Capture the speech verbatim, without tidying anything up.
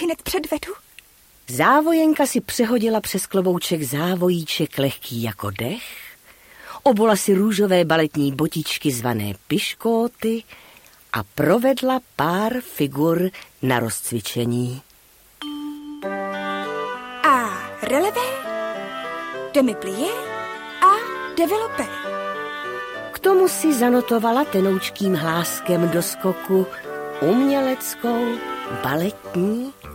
hned předvedu. Závojenka si přehodila přes klobouček závojíček lehký jako dech, obula si růžové baletní botičky zvané piškóty a provedla pár figur na rozcvičení. A relevé, demi-plié a développé. K tomu si zanotovala tenoučkým hláskem do skoku uměleckou baletní